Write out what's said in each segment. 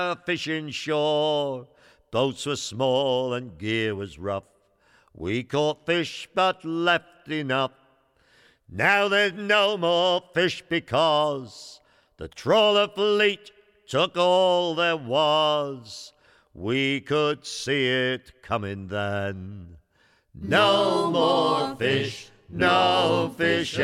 fishing shore. Boats were small and gear was rough. We caught fish but left enough. Now there's no more fish because the trawler fleet took all there was. We could see it coming then. No more fish, no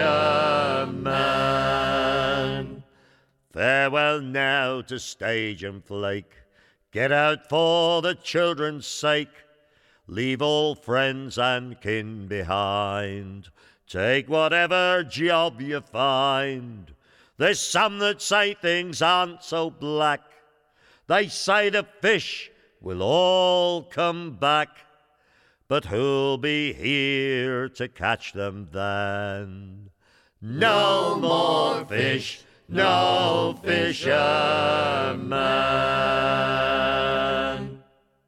fisherman. Farewell now to stage and flake. Get out for the children's sake. Leave all friends and kin behind. Take whatever job you find. There's some that say things aren't so black. They say the fish will all come back. But who'll be here to catch them then? No more fish, no fisherman.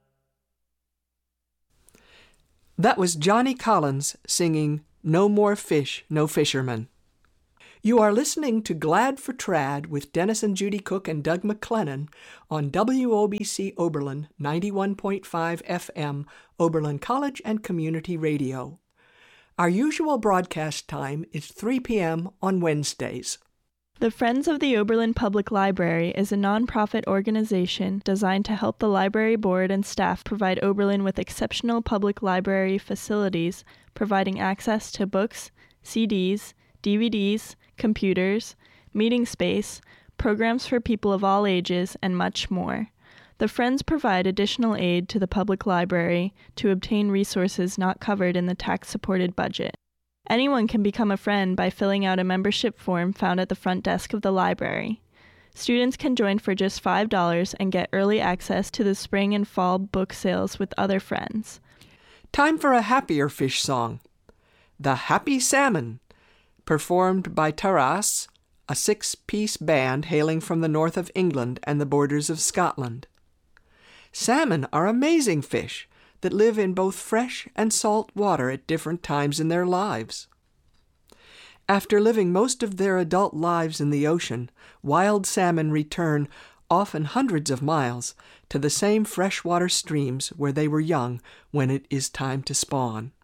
That was Johnny Collins singing No More Fish, No Fisherman. You are listening to Glad for Trad with Dennis and Judy Cook and Doug McLennan on WOBC Oberlin 91.5 FM, Oberlin College and Community Radio. Our usual broadcast time is 3 p.m. on Wednesdays. The Friends of the Oberlin Public Library is a nonprofit organization designed to help the library board and staff provide Oberlin with exceptional public library facilities, providing access to books, CDs, DVDs, computers, meeting space, programs for people of all ages, and much more. The Friends provide additional aid to the public library to obtain resources not covered in the tax-supported budget. Anyone can become a friend by filling out a membership form found at the front desk of the library. Students can join for just $5 and get early access to the spring and fall book sales with other friends. Time for a happier fish song. The Happy Salmon, performed by Taras, a 6-piece band hailing from the north of England and the borders of Scotland. Salmon are amazing fish that live in both fresh and salt water at different times in their lives. After living most of their adult lives in the ocean, wild salmon return, often hundreds of miles, to the same freshwater streams where they were young when it is time to spawn.